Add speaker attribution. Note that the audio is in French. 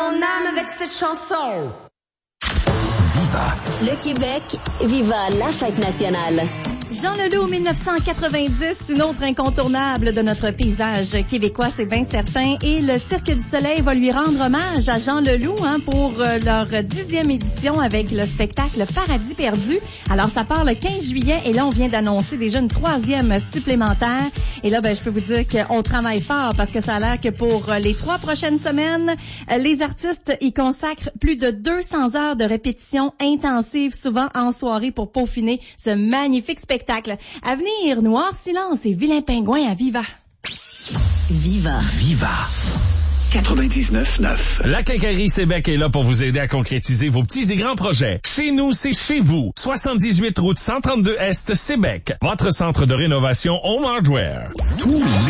Speaker 1: mon âme avec cette chanson.
Speaker 2: Viva.
Speaker 3: Le Québec, viva la fête nationale.
Speaker 4: Jean Leloup, 1990, une autre incontournable de notre paysage québécois, c'est bien certain. Et le Cirque du Soleil va lui rendre hommage à Jean Leloup pour leur 10e édition avec le spectacle Paradis perdu. Alors, ça part le 15 juillet et là, on vient d'annoncer déjà une 3e supplémentaire. Et là, je peux vous dire qu'on travaille fort parce que ça a l'air que pour les 3 prochaines semaines, les artistes y consacrent plus de 200 heures de répétition intensive, souvent en soirée, pour peaufiner ce magnifique spectacle. À venir, Noir Silence et Vilain Pingouin à Viva.
Speaker 3: Viva.
Speaker 2: Viva. 99.9.
Speaker 5: La Quincaillerie Sébec est là pour vous aider à concrétiser vos petits et grands projets. Chez nous, c'est chez vous. 78 route 132 Est, Sébec. Votre centre de rénovation Home Hardware.
Speaker 2: Tous les